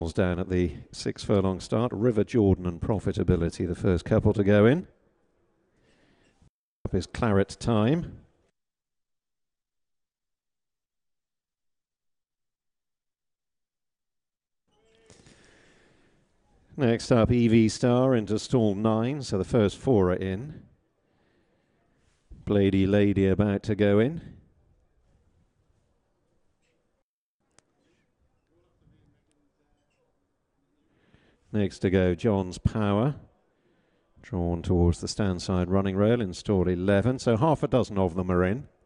Down at the 6 furlong start. River Jordan and Profitability, the first couple to go in. Up is Claret Time. Next up, EV Star into stall 9, so the first 4 are in. Blady Lady about to go in. Next to go, John's Power, drawn towards the stand side running rail in stall 11, so half a dozen of them are in.